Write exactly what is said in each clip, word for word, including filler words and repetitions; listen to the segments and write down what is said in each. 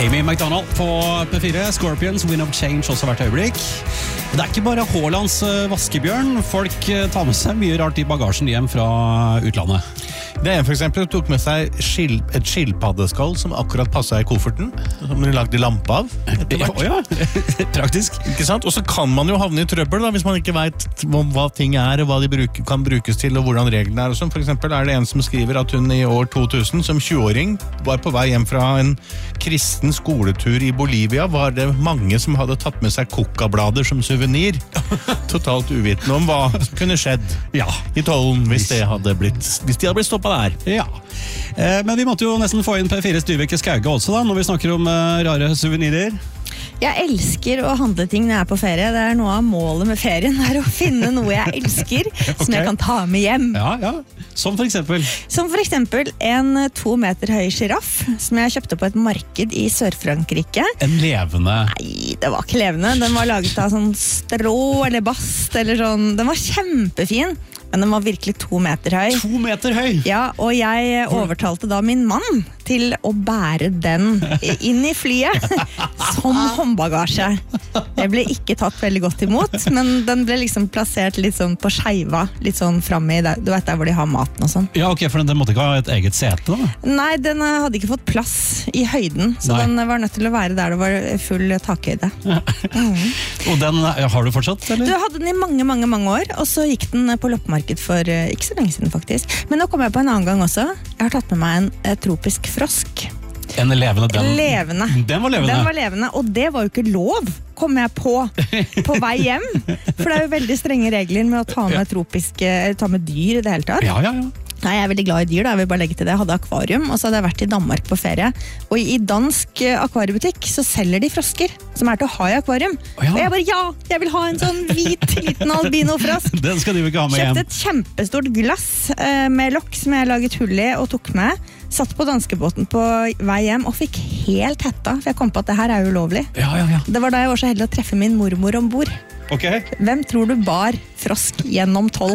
Amy McDonald på P fire, Scorpions, Wind of Change også hvert øyeblikk. Det er ikke bare Haalands vaskebjørn, folk tar med seg mye rart i bagasjen hjem fra utlandet. Det er en for eksempel tok med seg skil, et skilpaddeskall som akkurat passet i kofferten, som de lagde lampe av. Ja, ja. Praktisk. Ikke sant? Og så kan man jo havne i trøbbel da, hvis man ikke vet hva ting er, og hva de bruker, kan brukes til, og hvordan reglene er. Og sånn. For eksempel er det en som skriver at hun i år to tusen som tjue-åring var på vei hjem fra en kristen skoletur i Bolivia, var det mange som hadde tatt med seg kokablader som souvenir. Totalt uvitende om hva som kunne skjedd ja. I tollen hvis, det hadde blitt, hvis de hadde blitt stoppet der. Ja. Eh, men vi måtte jo nesten få inn P fires Dyveke Skauge også da, når vi snakker om eh, rare souvenirer. Jeg elsker å handle ting når jeg er på ferie. Det er noe av målet med ferien, er å finne noe jeg elsker, okay. Som jeg kan ta med hjem. Ja, ja. Som for eksempel? Som for eksempel en to meter høy giraff, som jeg kjøpte på et marked i Sør-Frankrike. En levende? Nei, det var ikke levende. Den var laget av sånn strå eller bast, eller sånn. Den var kjempefin. Men den var virkelig to meter høy. To meter høy? Ja, og jeg overtalte da min mann til å bære den inn i flyet som håndbagasje. Det ble ikke tatt veldig godt imot, men den ble liksom plassert litt sånn på skeiva, litt sånn fremme i der, du vet der hvor de har maten og sånn. Ja, ok, for den måtte ikke ha et eget sete da? Nei, den hadde ikke fått plass i høyden, så Nei. Den var nødt til å være der det var full takhøyde. Mm. Og den har du fortsatt, eller? Du hadde den i mange, mange, mange år, og så gikk den på loppemarked for ikke så lenge siden faktisk. Men nå kom jeg på en annen gang også. Jeg har tatt med meg en eh, tropisk frosk. En levende, den, levende. Den var levende. Den var levende, og det var jo ikke lov, kom jeg på, på vei hjem. For det er jo veldig strenge regler med å ta med, tropiske, ta med dyr i det hele tatt. Ja, ja, ja. Nei, jeg er veldig glad i dyr da, jeg vil bare legge til det. Jeg hadde akvarium, og så hadde jeg vært i Danmark på ferie. Og i dansk akvariebutikk så selger de frosker, som er til å ha i akvarium. Oh, ja. Og jeg bare, ja, jeg vil ha en sånn hvit liten albinofrosk. Den skal de ikke ha med hjem. Kjøpte et kjempestort glass eh, med lokk som jeg laget hull i og tok med. Satt på danskebåten på vei hjem og fikk helt hetta, for jeg kom på at det her er ulovlig. Ja, ja, ja. Det var da jeg var så heldig å treffe min mormor ombord. Okay. Hvem tror du bar frosk gjennom tolv?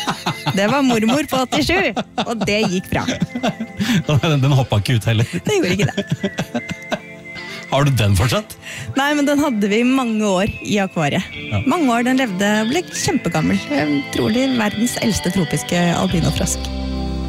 Det var mormor på åttisju, og det gikk bra. Den, den hoppet ikke ut heller. Det gjorde ikke det. Har du den fortsatt? Nei, men den hadde vi mange år i akvariet. Ja. Mange år, den levde, ble kjempegammel. Trolig verdens eldste tropiske albinofrosk.